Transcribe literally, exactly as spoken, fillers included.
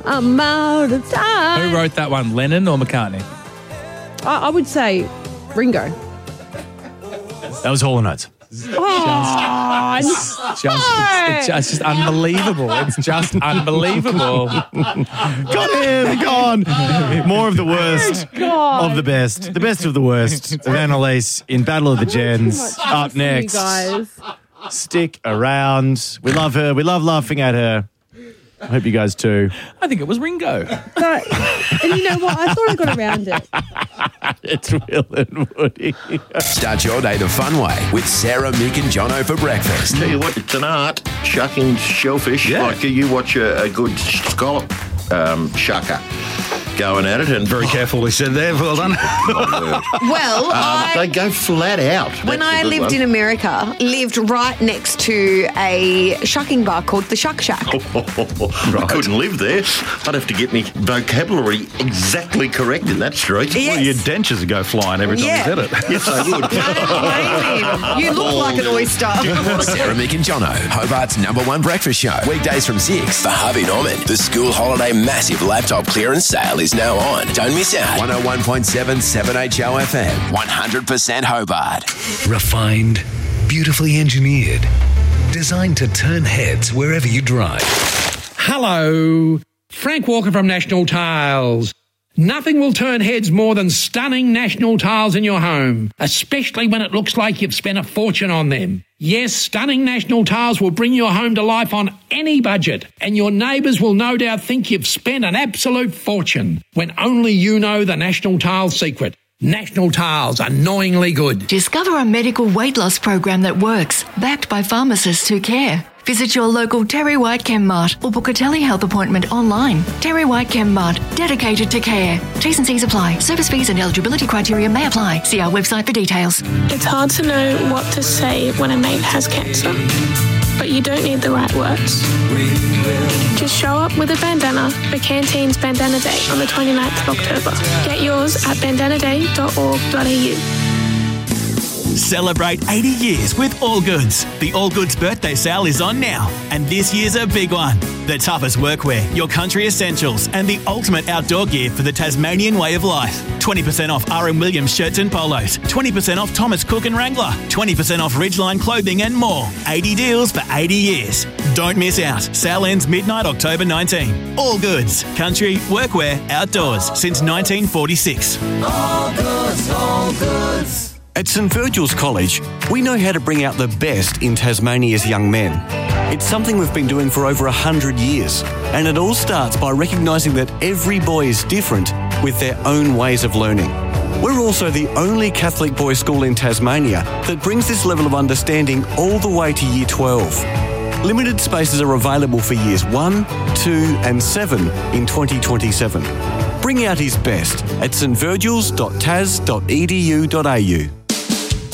I'm out of time. Who wrote that one, Lennon or McCartney? I, I would say Ringo. That was Hall and Oates. Oh, Just, it's, just, it's just unbelievable. It's just unbelievable. Got him, gone. More of the worst God. of the best. The best of the worst. Of Annalise in Battle of the Gens. Up next. You guys. Stick around. We love her. We love laughing at her. I hope you guys too. I think it was Ringo. But, and you know what? I thought I got around it. It's Will and Woody. Start your day the fun way with Sarah, Mick and Jono for breakfast. Tell you what, it's an art, shucking shellfish. Yeah. Like you watch a, a good scallop um, shucker going at it. And Very carefully said there. Well done. Well, Um, I, they go flat out. when That's a I good lived one. in America, lived right next to a shucking bar called the Shuck Shack. I couldn't live there. I'd have to get my vocabulary exactly correct in that street. Yes. Well, your dentures would go flying every time Yeah. you did it. Yes, they would. Amazing. You look like an oyster. Sarah, Mick and Jono, Hobart's number one breakfast show. Weekdays from six. For Harvey Norman, the school holiday massive laptop clearance sale is now on. Don't miss out. one oh one point seven seven H O F M. one hundred percent Hobart. Refined, beautifully engineered, designed to turn heads wherever you drive. Hello, Frank Walker from National Tiles. Nothing will turn heads more than stunning National Tiles in your home, especially when it looks like you've spent a fortune on them. Yes, stunning National Tiles will bring your home to life on any budget, and your neighbours will no doubt think you've spent an absolute fortune, when only you know the National Tiles secret. National Tiles, annoyingly good. Discover a medical weight loss program that works, backed by pharmacists who care. Visit your local Terry White Chemmart or book a telehealth appointment online. Terry White Chemmart, dedicated to care. T's and C's apply. Service fees and eligibility criteria may apply. See our website for details. It's hard to know what to say when a mate has cancer, but you don't need the right words. Just show up with a bandana for Canteen's Bandana Day on the twenty-ninth of October. Get yours at bandana day dot org dot a u. Celebrate eighty years with All Goods. The All Goods birthday sale is on now, and this year's a big one. The toughest workwear, your country essentials, and the ultimate outdoor gear for the Tasmanian way of life. twenty percent off R M Williams shirts and polos, twenty percent off Thomas Cook and Wrangler, twenty percent off Ridgeline clothing and more. eighty deals for eighty years. Don't miss out. Sale ends midnight October nineteenth. All Goods. Country, workwear, outdoors since nineteen forty-six. All Goods, All Goods. At St Virgil's College, we know how to bring out the best in Tasmania's young men. It's something we've been doing for over one hundred years, and it all starts by recognising that every boy is different with their own ways of learning. We're also the only Catholic boys' school in Tasmania that brings this level of understanding all the way to Year twelve. Limited spaces are available for Years one, two and seven in twenty twenty-seven. Bring out his best at st virgils dot tas dot e d u dot a u.